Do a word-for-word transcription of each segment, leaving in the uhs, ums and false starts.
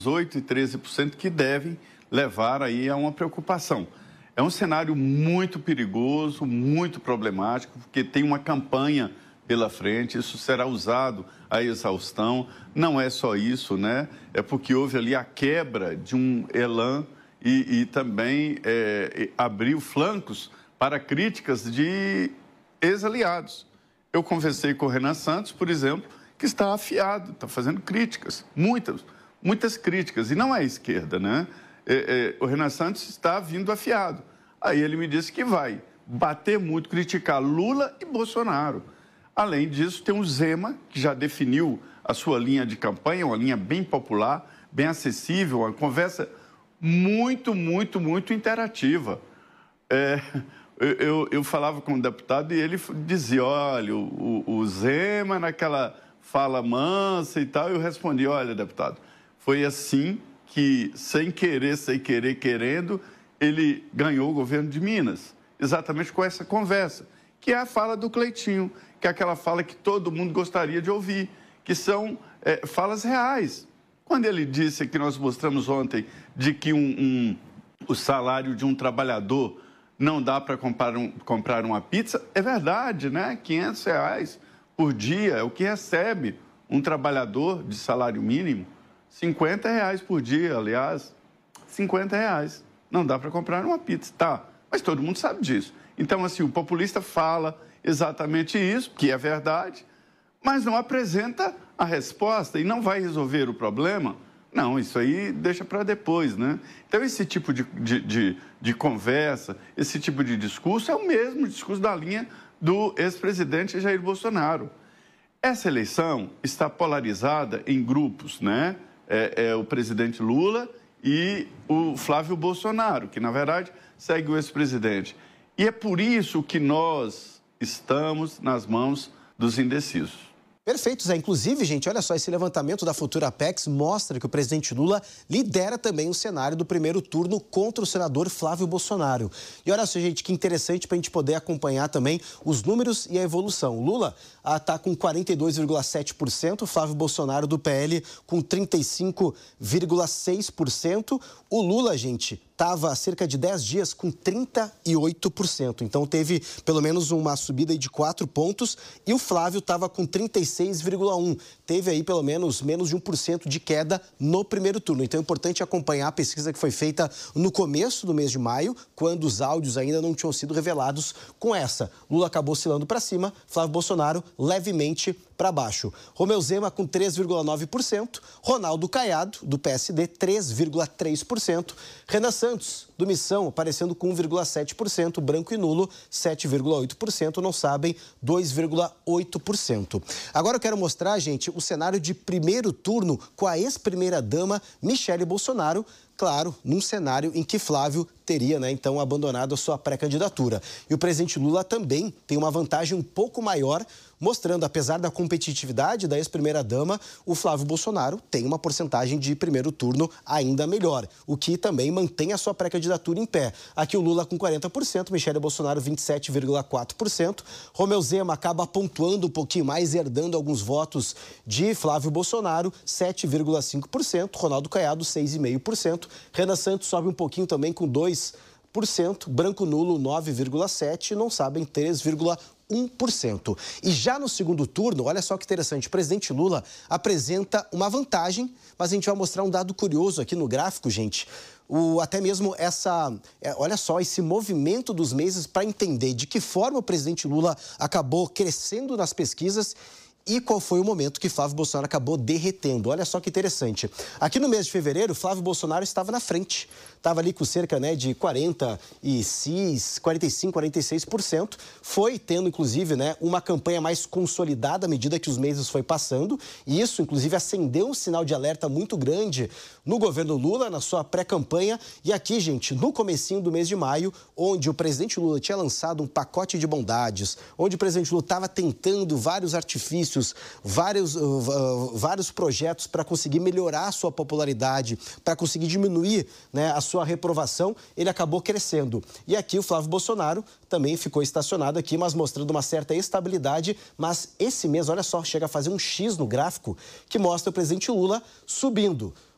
oito e treze por cento que devem levar aí a uma preocupação. É um cenário muito perigoso, muito problemático, porque tem uma campanha pela frente, isso será usado à exaustão. Não é só isso, né? É porque houve ali a quebra de um elan e, e também é, abriu flancos para críticas de ex-aliados. Eu conversei com o Renan Santos, por exemplo, que está afiado, está fazendo críticas, muitas, muitas críticas, e não é a esquerda, né? É, é, o Renan Santos está vindo afiado. Aí ele me disse que vai bater muito, criticar Lula e Bolsonaro. Além disso, tem o Zema, que já definiu a sua linha de campanha, uma linha bem popular, bem acessível, uma conversa muito, muito, muito interativa. É, eu, eu falava com o deputado e ele dizia, olha, o, o Zema naquela fala mansa e tal, eu respondi, olha, deputado, foi assim que, sem querer, sem querer, querendo, ele ganhou o governo de Minas, exatamente com essa conversa, que é a fala do Cleitinho, que é aquela fala que todo mundo gostaria de ouvir, que são é, falas reais. Quando ele disse, que nós mostramos ontem, de que um, um, o salário de um trabalhador não dá para comprar, um, comprar uma pizza, é verdade, né? quinhentos reais por dia é o que recebe um trabalhador de salário mínimo. cinquenta reais por dia, aliás, cinquenta reais. Não dá para comprar uma pizza, tá? Mas todo mundo sabe disso. Então, assim, o populista fala exatamente isso, que é verdade, mas não apresenta a resposta e não vai resolver o problema. Não, isso aí deixa para depois, né? Então, esse tipo de, de, de, de conversa, esse tipo de discurso é o mesmo discurso da linha do ex-presidente Jair Bolsonaro. Essa eleição está polarizada em grupos, né? É, é o presidente Lula e o Flávio Bolsonaro, que, na verdade, segue o ex-presidente. E é por isso que nós estamos nas mãos dos indecisos. Perfeito, Zé. Inclusive, gente, olha só, esse levantamento da Futura Apex mostra que o presidente Lula lidera também o cenário do primeiro turno contra o senador Flávio Bolsonaro. E olha só, gente, que interessante para a gente poder acompanhar também os números e a evolução. O Lula está com quarenta e dois vírgula sete por cento, o Flávio Bolsonaro do P L com trinta e cinco vírgula seis por cento. O Lula, gente, estava há cerca de dez dias com trinta e oito por cento. Então, teve pelo menos uma subida de quatro pontos. E o Flávio estava com trinta e seis vírgula um por cento. Teve aí pelo menos menos de um por cento de queda no primeiro turno. Então, é importante acompanhar a pesquisa que foi feita no começo do mês de maio, quando os áudios ainda não tinham sido revelados com essa. Lula acabou oscilando para cima, Flávio Bolsonaro levemente para baixo. Romeu Zema com três vírgula nove por cento, Ronaldo Caiado, do P S D, três vírgula três por cento, Renan Santos, do Missão, aparecendo com um vírgula sete por cento, branco e nulo, sete vírgula oito por cento, não sabem, dois vírgula oito por cento. Agora eu quero mostrar, gente, o cenário de primeiro turno com a ex-primeira-dama Michele Bolsonaro, claro, num cenário em que Flávio teria, né, então, abandonado a sua pré-candidatura. E o presidente Lula também tem uma vantagem um pouco maior, mostrando, apesar da competitividade da ex-primeira-dama, o Flávio Bolsonaro tem uma porcentagem de primeiro turno ainda melhor, o que também mantém a sua pré-candidatura em pé. Aqui o Lula com quarenta por cento, Michele Bolsonaro vinte e sete vírgula quatro por cento, Romeu Zema acaba pontuando um pouquinho mais, herdando alguns votos de Flávio Bolsonaro, sete vírgula cinco por cento, Ronaldo Caiado, seis vírgula cinco por cento, Renan Santos sobe um pouquinho também com dois por cento, branco nulo nove vírgula sete por cento, não sabem três vírgula um por cento. E já no segundo turno, olha só que interessante, o presidente Lula apresenta uma vantagem, mas a gente vai mostrar um dado curioso aqui no gráfico, gente. O, até mesmo essa, é, olha só, esse movimento dos meses para entender de que forma o presidente Lula acabou crescendo nas pesquisas e qual foi o momento que Flávio Bolsonaro acabou derretendo. Olha só que interessante. Aqui no mês de fevereiro, Flávio Bolsonaro estava na frente. Estava ali com cerca, né, de quarenta e seis, quarenta e cinco, quarenta e seis por cento. Foi tendo, inclusive, né, uma campanha mais consolidada à medida que os meses foi passando. E isso, inclusive, acendeu um sinal de alerta muito grande no governo Lula, na sua pré-campanha. E aqui, gente, no comecinho do mês de maio, onde o presidente Lula tinha lançado um pacote de bondades, onde o presidente Lula estava tentando vários artifícios, vários, uh, uh, vários projetos para conseguir melhorar a sua popularidade, para conseguir diminuir, né, a sua reprovação, ele acabou crescendo. E aqui o Flávio Bolsonaro também ficou estacionado aqui, mas mostrando uma certa estabilidade. Mas esse mês, olha só, chega a fazer um X no gráfico que mostra o presidente Lula subindo.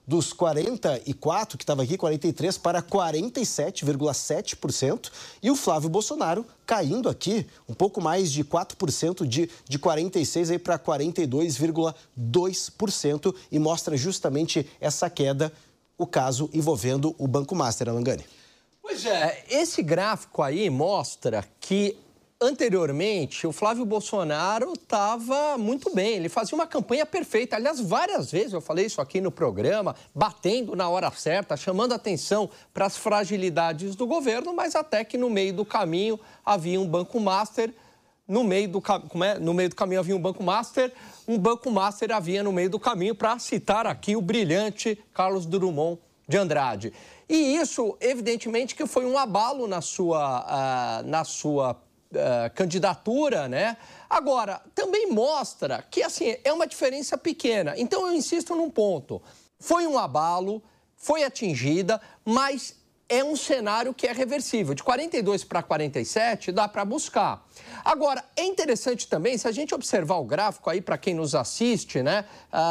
dos quarenta e quatro, que estava aqui, quarenta e três, para quarenta e sete vírgula sete por cento. E o Flávio Bolsonaro caindo aqui um pouco mais de quatro por cento, de, de quarenta e seis para quarenta e dois vírgula dois por cento. E mostra justamente essa queda, o caso envolvendo o Banco Master, Alangani. Pois é, esse gráfico aí mostra que anteriormente, o Flávio Bolsonaro estava muito bem, ele fazia uma campanha perfeita. Aliás, várias vezes eu falei isso aqui no programa, batendo na hora certa, chamando atenção para as fragilidades do governo, mas até que no meio do caminho havia um Banco Master, no meio do, como é? no meio do caminho havia um Banco Master, um Banco Master havia no meio do caminho, para citar aqui o brilhante Carlos Drummond de Andrade. E isso, evidentemente, que foi um abalo na sua, uh, na sua Uh, candidatura, né? Agora, também mostra que, assim, é uma diferença pequena. Então, eu insisto num ponto. Foi um abalo, foi atingida, mas é um cenário que é reversível. De quarenta e dois para quarenta e sete, dá para buscar. Agora, é interessante também, se a gente observar o gráfico aí, para quem nos assiste, né?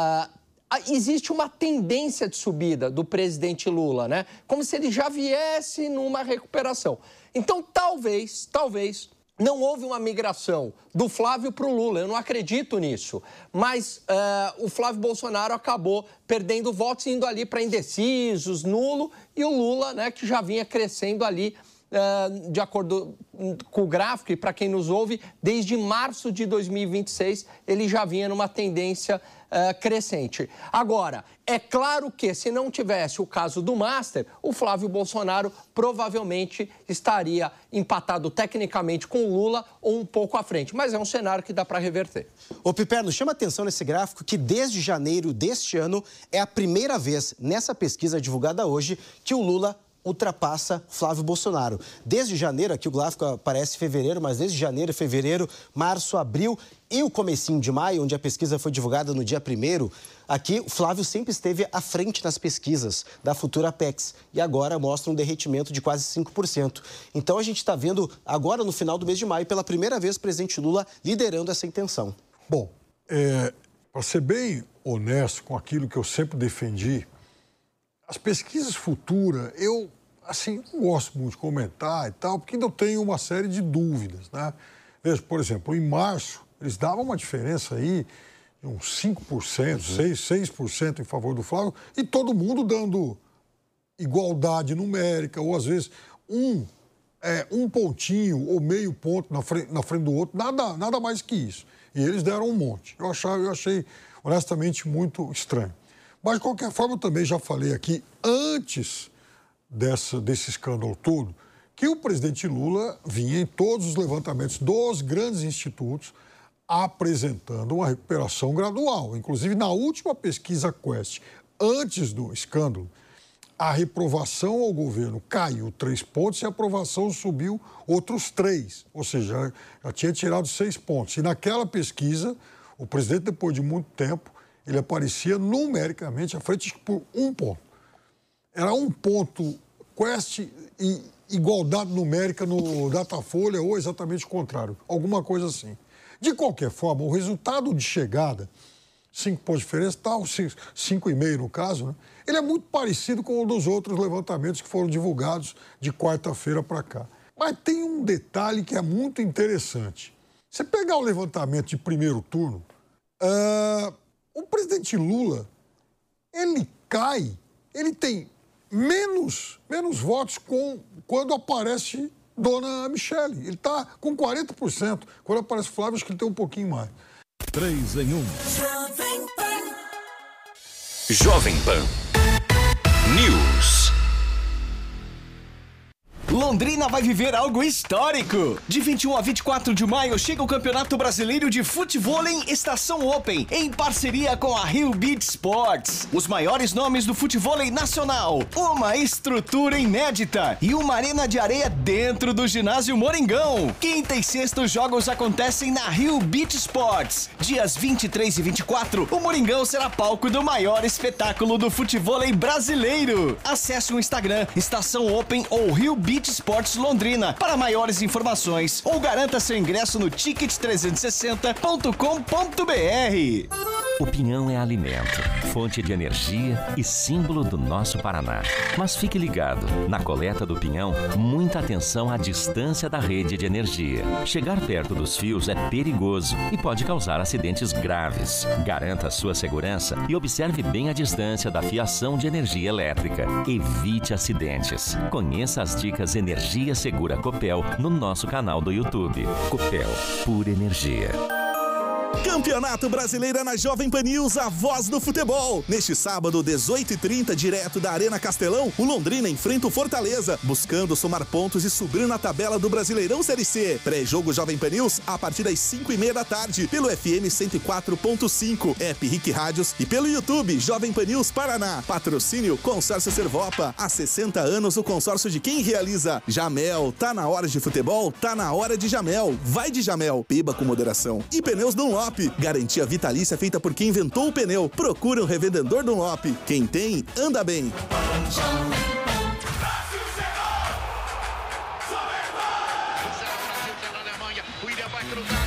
Uh, existe uma tendência de subida do presidente Lula, né? Como se ele já viesse numa recuperação. Então, talvez, talvez... não houve uma migração do Flávio para o Lula, eu não acredito nisso. Mas uh, o Flávio Bolsonaro acabou perdendo votos, indo ali para indecisos, nulo, e o Lula, né, que já vinha crescendo ali, uh, de acordo com o gráfico, e para quem nos ouve, desde março de dois mil e vinte e seis, ele já vinha numa tendência uh, crescente. Agora, é claro que se não tivesse o caso do Master, o Flávio Bolsonaro provavelmente estaria empatado tecnicamente com o Lula ou um pouco à frente. Mas é um cenário que dá para reverter. Ô, Piperno, chama atenção nesse gráfico que desde janeiro deste ano é a primeira vez nessa pesquisa divulgada hoje que o Lula ultrapassa Flávio Bolsonaro. Desde janeiro, aqui o gráfico aparece fevereiro, mas desde janeiro, fevereiro, março, abril e o comecinho de maio, onde a pesquisa foi divulgada no dia primeiro, aqui o Flávio sempre esteve à frente nas pesquisas da futura Apex e agora mostra um derretimento de quase cinco por cento. Então a gente está vendo agora no final do mês de maio, pela primeira vez, o presidente Lula liderando essa intenção. Bom, é, para ser bem honesto com aquilo que eu sempre defendi, as pesquisas futuras, eu, assim, não gosto muito de comentar e tal, porque ainda eu tenho uma série de dúvidas, né? Veja, por exemplo, em março, eles davam uma diferença aí de uns cinco por cento, uhum. seis por cento em favor do Flávio, e todo mundo dando igualdade numérica, ou às vezes um, é, um pontinho ou meio ponto na frente, na frente do outro, nada, nada mais que isso. E eles deram um monte. Eu, achava, eu achei, honestamente, muito estranho. Mas, de qualquer forma, eu também já falei aqui, antes dessa, desse escândalo todo, que o presidente Lula vinha em todos os levantamentos dos grandes institutos apresentando uma recuperação gradual. Inclusive, na última pesquisa Quest, antes do escândalo, a reprovação ao governo caiu três pontos e a aprovação subiu outros três. Ou seja, já tinha tirado seis pontos. E naquela pesquisa, o presidente, depois de muito tempo, ele aparecia numericamente à frente por um ponto. Era um ponto Quest e igualdade numérica no Datafolha ou exatamente o contrário. Alguma coisa assim. De qualquer forma, o resultado de chegada, cinco pontos de diferença, tal, cinco e meio no caso, né? Ele é muito parecido com um dos outros levantamentos que foram divulgados de quarta-feira para cá. Mas tem um detalhe que é muito interessante. Você pegar o levantamento de primeiro turno, uh, o presidente Lula, ele cai, ele tem menos, menos votos com, quando aparece Dona Michele. Ele está com quarenta por cento. Quando aparece Flávio, acho que ele tem um pouquinho mais. Três em um. Jovem Pan. Jovem Pan News. Londrina vai viver algo histórico. De vinte e um a vinte e quatro de maio chega o Campeonato Brasileiro de Futevôlei Estação Open, em parceria com a Rio Beach Sports. Os maiores nomes do futevôlei nacional, uma estrutura inédita e uma arena de areia dentro do ginásio Moringão. Quinta e sexta os jogos acontecem na Rio Beach Sports. Dias vinte e três e vinte e quatro, o Moringão será palco do maior espetáculo do futevôlei brasileiro. Acesse o Instagram Estação Open ou Rio Beach Esportes Londrina para maiores informações ou garanta seu ingresso no ticket trezentos e sessenta ponto com ponto br. O pinhão é alimento, fonte de energia e símbolo do nosso Paraná. Mas fique ligado, na coleta do pinhão, muita atenção à distância da rede de energia. Chegar perto dos fios é perigoso e pode causar acidentes graves. Garanta a sua segurança e observe bem a distância da fiação de energia elétrica. Evite acidentes. Conheça as dicas Energia Segura Copel no nosso canal do YouTube. Copel, pura energia. Campeonato Brasileiro é na Jovem Pan News, a voz do futebol. Neste sábado, dezoito e trinta, direto da Arena Castelão, o Londrina enfrenta o Fortaleza, buscando somar pontos e subir na tabela do Brasileirão Série C. Pré-jogo Jovem Pan News, a partir das cinco e meia da tarde, pelo F M cento e quatro ponto cinco, app Rick Rádios e pelo YouTube Jovem Pan News Paraná. Patrocínio Consórcio Servopa. Há sessenta anos, o consórcio de quem realiza. Jamel, tá na hora de futebol? Tá na hora de Jamel. Vai de Jamel, beba com moderação. E Pneus Dunlop. Garantia vitalícia feita por quem inventou o pneu. Procura um revendedor Dunlop. Quem tem, anda bem. O Brasil na Alemanha. O William vai cruzar.